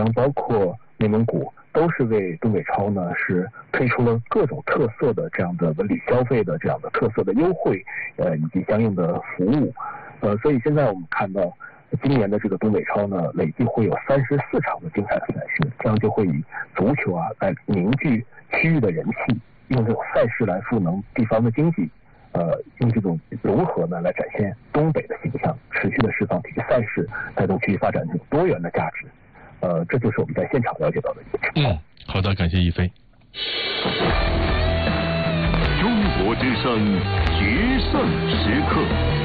包括内蒙古，都是为东北超呢是推出了各种特色的这样的文旅消费的这样的特色的优惠，以及相应的服务，所以现在我们看到今年的这个东北超呢，累计会有34场的精彩的赛事，这样就会以足球来凝聚区域的人气，用这种赛事来赋能地方的经济。用这种融合呢来展现东北的形象，持续的释放体育赛事，带动区域发展这种多元的价值。这就是我们在现场了解到的一个情况。 好的，感谢一飞。 中国之声决胜时刻。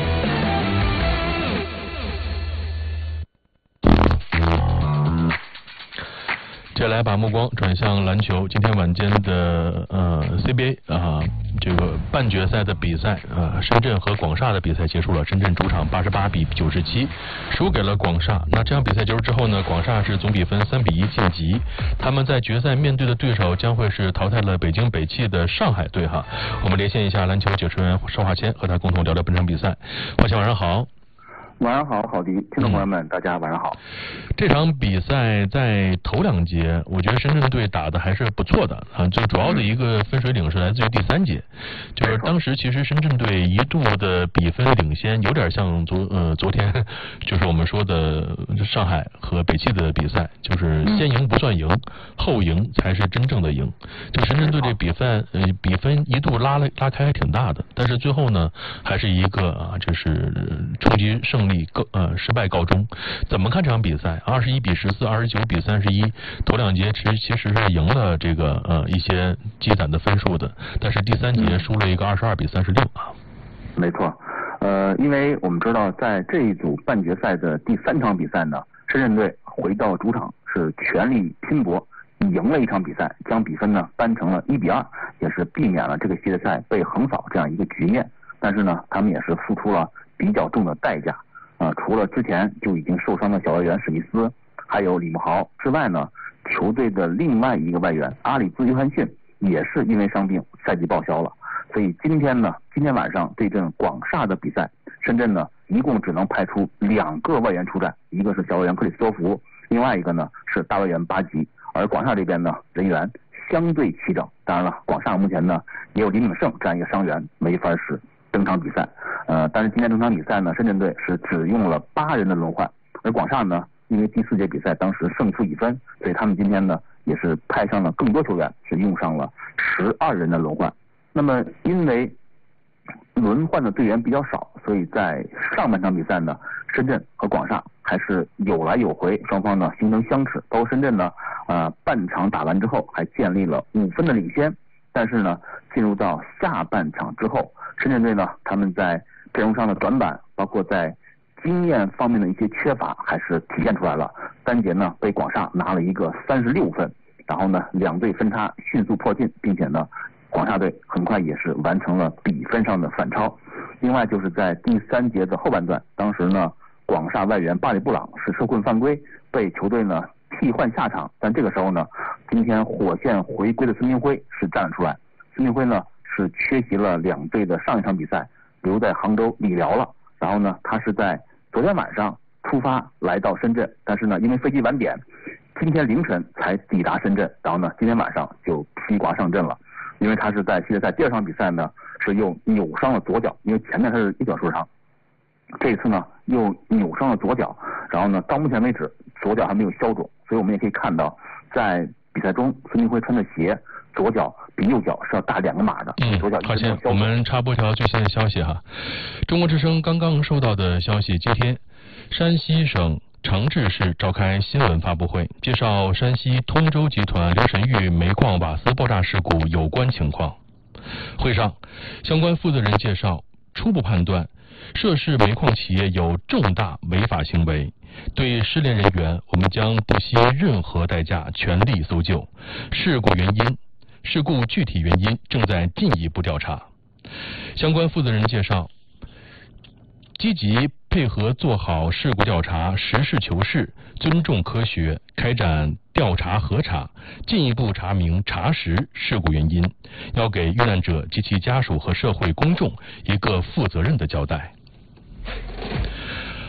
接下来把目光转向篮球，今天晚间的CBA 这个半决赛的比赛深圳和广厦的比赛结束了，深圳主场88比97输给了广厦。那这场比赛结束之后呢，广厦是总比分3比1晋级，他们在决赛面对的对手将会是淘汰了北京北汽的上海队哈。我们连线一下篮球解说员邵华谦，和他共同聊聊本场比赛。华谦晚上好。 晚上好，郝迪，听众朋友们，大家晚上好。 这场比赛在头2节，我觉得深圳队打的还是不错的就主要的一个分水岭是来自于第3节，就是当时其实深圳队一度的比分领先，有点像昨天就是我们说的上海和北汽的比赛，就是先赢不算赢，后赢才是真正的赢。就深圳队这比分一度拉开还挺大的，但是最后呢，还是一个就是冲击胜利失败告终。怎么看这场比赛？21比14、29比31，头2节其实是赢了这个一些积攒的分数的，但是第3节输了一个22比36 没错，因为我们知道在这一组半决赛的第3场比赛呢，深圳队回到主场是全力拼搏，赢了一场比赛，将比分呢扳成了1比2，也是避免了这个系列赛被横扫这样一个局面。但是呢，他们也是付出了比较重的代价。除了之前就已经受伤的小外援史密斯，还有李慕豪之外呢，球队的另外一个外援阿里兹约翰逊也是因为伤病赛季报销了。所以今天晚上对阵广厦的比赛，深圳呢一共只能派出2个外援出战，一个是小外援克里斯多福，另外一个呢是大外援巴吉。而广厦这边呢人员相对齐整，当然了，广厦目前呢也有林炳胜这样一个伤员没法使登场比赛。但是今天这场比赛呢，深圳队是只用了8人的轮换，而广厦呢，因为第4节比赛当时胜负已分，所以他们今天呢也是派上了更多球员，是用上了12人的轮换。那么因为轮换的队员比较少，所以在上半场比赛呢，深圳和广厦还是有来有回，双方呢形成相持。包括深圳呢，半场打完之后还建立了5分的领先，但是呢，进入到下半场之后，深圳队呢，他们在阵容上的短板，包括在经验方面的一些缺乏，还是体现出来了。3节呢，被广厦拿了一个36分，然后呢，2队分差迅速迫近，并且呢，广厦队很快也是完成了比分上的反超。另外就是在第3节的后半段，当时呢，广厦外援巴里布朗是受困犯规，被球队呢替换下场。但这个时候呢，今天火线回归的孙铭徽是站了出来。孙铭徽呢是缺席了2队的上一场比赛，留在杭州理疗了。然后呢，他是在昨天晚上出发来到深圳，但是呢，因为飞机晚点，今天凌晨才抵达深圳。然后呢，今天晚上就披挂上阵了。因为他是在系列赛第2场比赛呢，是又扭伤了左脚，因为前面他是一脚受伤，这一次呢又扭伤了左脚。然后呢，到目前为止左脚还没有消肿，所以我们也可以看到，在比赛中孙铭徽穿的鞋左脚比右脚是要大2个码的。左脚好，先我们插播条最新的消息哈。中国之声刚刚收到的消息，今天山西省长治市召开新闻发布会，介绍山西通州集团刘神峪煤矿瓦斯爆炸事故有关情况。会上，相关负责人介绍，初步判断涉事煤矿企业有重大违法行为，对失联人员，我们将不惜任何代价全力搜救。事故具体原因正在进一步调查。相关负责人介绍，积极配合做好事故调查，实事求是，尊重科学，开展调查核查，进一步查明查实事故原因，要给遇难者及其家属和社会公众一个负责任的交代。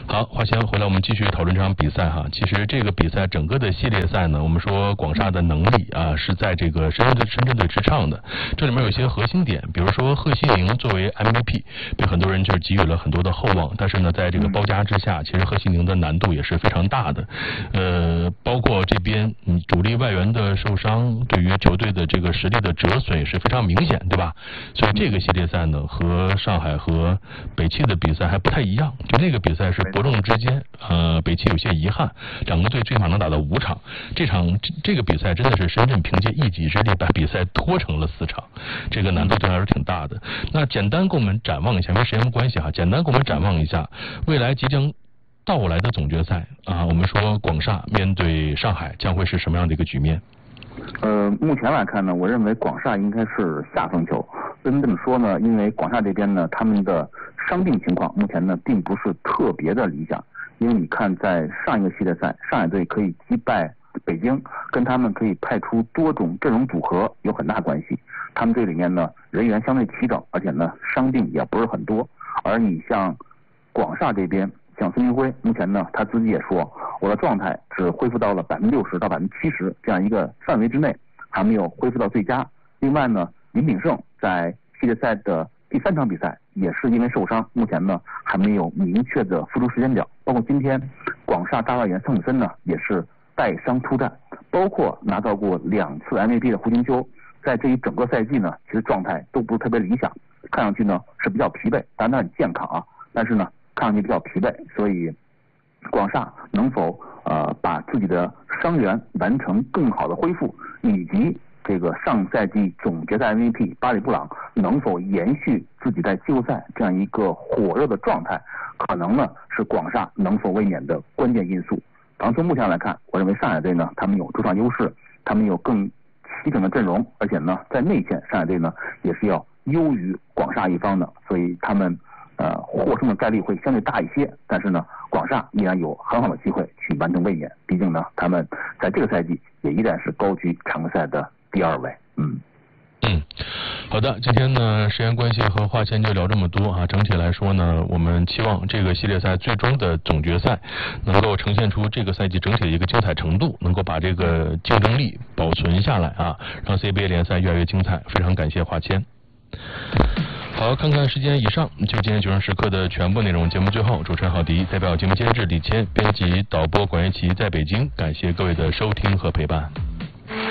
好，华强，回来我们继续讨论这场比赛哈。其实这个比赛整个的系列赛呢，我们说广厦的能力啊是在这个深圳队之上的。这里面有一些核心点，比如说贺西宁作为 MVP， 被很多人就是给予了很多的厚望，但是呢，在这个包夹之下，其实贺西宁的难度也是非常大的。包括这边主力外援的受伤，对于球队的这个实力的折损也是非常明显，对吧？所以这个系列赛呢，和上海和北汽的比赛还不太一样，就那个比赛是伯仲之间，北汽有些遗憾，两个队最起码能打到5场，这个比赛真的是深圳凭借一己之力把比赛拖成了4场，这个难度对来说挺大的。那简单给我们展望一下，因为时间关系哈，简单给我们展望一下未来即将到来的总决赛啊，我们说广厦面对上海将会是什么样的一个局面？ 目前来看呢，我认为广厦应该是下风球。为什么这么说呢？因为广厦这边呢，他们的伤病情况目前呢并不是特别的理想。因为你看，在上一个系列赛，上海队可以击败北京，跟他们可以派出多种阵容组合有很大关系。他们队里面呢人员相对齐整，而且呢伤病也不是很多。而你像广厦这边，像孙铭徽，目前呢他自己也说，我的状态只恢复到了60%到70%这样一个范围之内，还没有恢复到最佳。另外呢，林炳胜在系列赛的第3场比赛也是因为受伤，目前呢还没有明确的复出时间表。包括今天广厦大外援桑普森呢也是带伤出战，包括拿到过2次 MVP 的胡金秋，在这一整个赛季呢其实状态都不是特别理想，看上去呢是比较疲惫，当然他很健康啊，但是呢看上去比较疲惫。所以广厦能否把自己的伤员完成更好的恢复，以及这个上赛季总决赛 MVP 巴里布朗能否延续自己在季后赛这样一个火热的状态，可能呢是广厦能否卫冕的关键因素。然后从目前来看，我认为上海队呢他们有主场优势，他们有更齐整的阵容，而且呢在内线上海队呢也是要优于广厦一方的，所以他们获胜的概率会相对大一些。但是呢广厦依然有很好的机会去完成卫冕，毕竟呢他们在这个赛季也依然是高居常赛的第2位。 好的，今天呢时间关系和华谦就聊这么多啊。整体来说呢，我们期望这个系列赛最终的总决赛能够呈现出这个赛季整体的一个精彩程度，能够把这个竞争力保存下来啊，让 CBA 联赛越来越精彩。非常感谢华谦。好，看看时间，以上就今天9时时刻的全部内容。节目最后，主持人郝迪代表节目监制李谦，编辑导播管乐琪在北京，感谢各位的收听和陪伴。